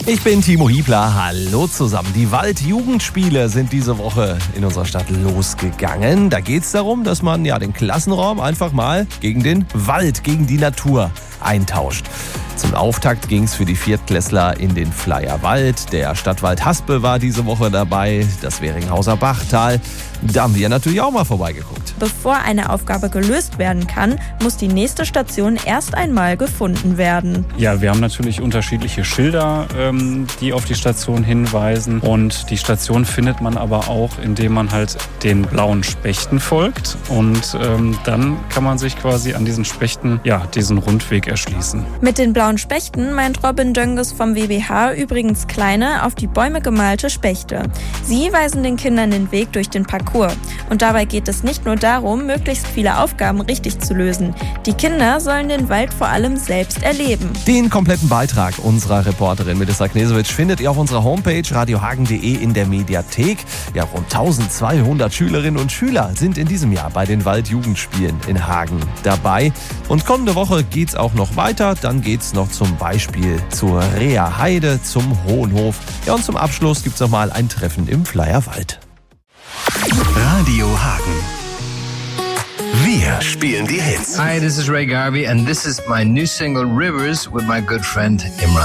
Ich bin Timo Hiebler, hallo zusammen. Die Waldjugendspiele sind diese Woche in unserer Stadt losgegangen. Da geht es darum, dass man den Klassenraum einfach mal gegen den Wald, gegen die Natur eintauscht. Zum Auftakt ging es für die Viertklässler in den Flayerwald. Der Stadtwald Haspe war diese Woche dabei, das Weringhauser Bachtal. Da haben wir natürlich auch mal vorbeigeguckt. Bevor eine Aufgabe gelöst werden kann, muss die nächste Station erst einmal gefunden werden. Ja, wir haben natürlich unterschiedliche Schilder, die auf die Station hinweisen. Und die Station findet man aber auch, indem man halt den blauen Spechten folgt. Und dann kann man sich quasi an diesen Spechten diesen Rundweg erschließen. Mit den blauen Spechten meint Robin Dönges vom WBH übrigens kleine, auf die Bäume gemalte Spechte. Sie weisen den Kindern den Weg durch den Parcours. Und dabei geht es nicht nur darum, möglichst viele Aufgaben richtig zu lösen. Die Kinder sollen den Wald vor allem selbst erleben. Den kompletten Beitrag unserer Reporterin Melissa Knesewitsch findet ihr auf unserer Homepage radiohagen.de in der Mediathek. Ja, rund 1200 Schülerinnen und Schüler sind in diesem Jahr bei den Waldjugendspielen in Hagen dabei. Und kommende Woche geht's auch noch weiter. Dann geht's noch zum Beispiel zur Rea Heide, zum Hohenhof. Ja, und zum Abschluss gibt's noch mal ein Treffen im Flayerwald. Radio Hagen. Wir spielen die Hits. Hi, this is Ray Garvey and this is my new single Rivers with my good friend Imran.